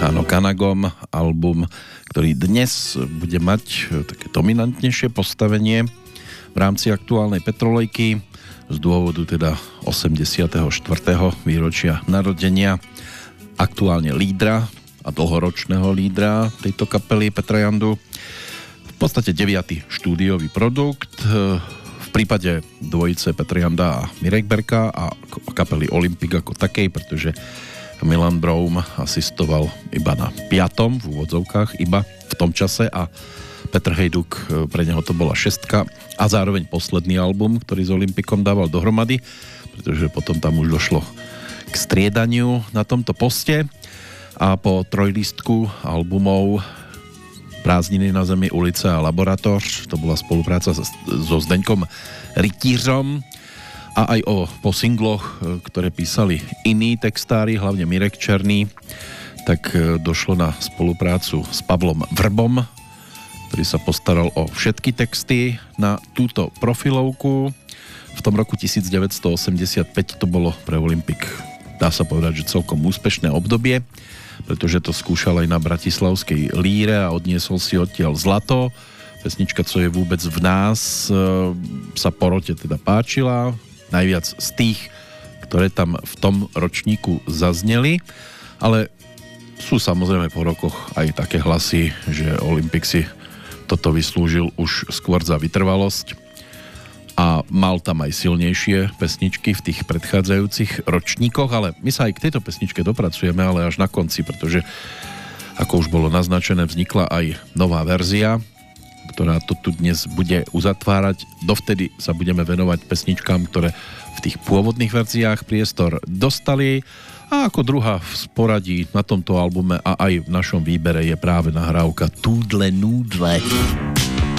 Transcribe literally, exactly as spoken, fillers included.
Áno, Kanagom, album, ktorý dnes bude mať také dominantnejšie postavenie v rámci aktuálnej Petrolejky z dôvodu teda osemdesiateho štvrtého výročia narodenia aktuálne lídra a dlhoročného lídra tejto kapely Petra Jandu. V podstate deviaty štúdiový produkt v prípade dvojice Petra Janda a Mirek Berka a kapely Olympik ako takej, pretože Milan Broum asistoval iba na piatom, v úvodzovkách, iba v tom čase a Petr Hejduk, pre neho to bola šestka a zároveň posledný album, ktorý s Olympikom dával dohromady, pretože potom tam už došlo k striedaniu na tomto poste a po trojlístku albumov Prázdniny na zemi, ulice a laboratoř, to bola spolupráca so Zdeňkom Rytířom, a aj o, po singloch, ktoré písali iní textári, hlavne Mirek Černý, tak došlo na spoluprácu s Pavlom Vrbom, ktorý sa postaral o všetky texty na túto profilovku. V tom roku devätnásťstoosemdesiatpäť to bolo pre Olympik, dá sa povedať, že celkom úspešné obdobie, pretože to skúšal aj na bratislavskej líre a odniesol si odtiaľ zlato. Pesnička Co je vôbec v nás sa porote teda páčila, najviac z tých, ktoré tam v tom ročníku zazneli, ale sú samozrejme po rokoch aj také hlasy, že Olympik si toto vyslúžil už skôr za vytrvalosť a mal tam aj silnejšie pesničky v tých predchádzajúcich ročníkoch, ale my sa aj k tejto pesničke dopracujeme, ale až na konci, pretože ako už bolo naznačené, vznikla aj nová verzia, ktorá to tu dnes bude uzatvárať. Dovtedy sa budeme venovať pesničkám, ktoré v tých pôvodných verziách priestor dostali a ako druhá v poradí na tomto albume a aj v našom výbere je práve nahrávka Túdle núdle.